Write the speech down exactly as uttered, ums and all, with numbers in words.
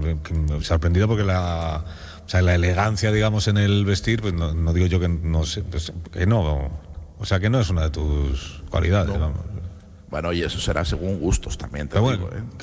sorprendido porque la, o sea, la elegancia, digamos, en el vestir, pues no, no digo yo que no sé, pues, que no, o sea, que no es una de tus cualidades, No. vamos. Bueno, y eso será según gustos también, te Pero digo, bueno, ¿eh?